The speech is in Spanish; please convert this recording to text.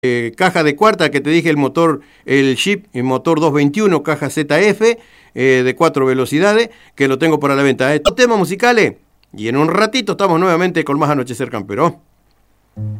caja de cuarta que te dije, el motor, el Jeep, el motor 221, caja ZF, de 4 velocidades, que lo tengo para la venta. Estos temas musicales, y en un ratito estamos nuevamente con más Anochecer Campero.